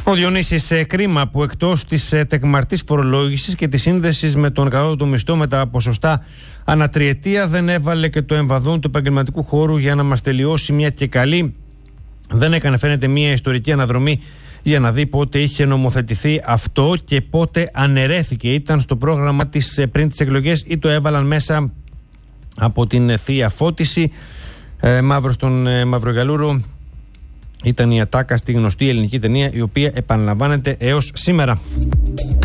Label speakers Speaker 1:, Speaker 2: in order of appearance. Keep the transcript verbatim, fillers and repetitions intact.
Speaker 1: Ο Διονύσης, ε, κρίμα που εκτός της ε, τεκμαρτής φορολόγησης και της σύνδεσης με τον κατώτατο μισθό με τα ποσοστά ανατριετία δεν έβαλε και το εμβαδόν του επαγγελματικού χώρου για να μας τελειώσει μια και καλή. Δεν έκανε, φαίνεται, μια ιστορική αναδρομή για να δει πότε είχε νομοθετηθεί αυτό και πότε αναιρέθηκε. Ήταν στο πρόγραμμα της ε, πριν τις εκλογές ή το έβαλαν μέσα από την θεία φώτιση. Ε, Μαύρο στον ε, Μαυρογιαλούρο ήταν η ατάκα στη γνωστή ελληνική ταινία, η οποία επαναλαμβάνεται έως σήμερα.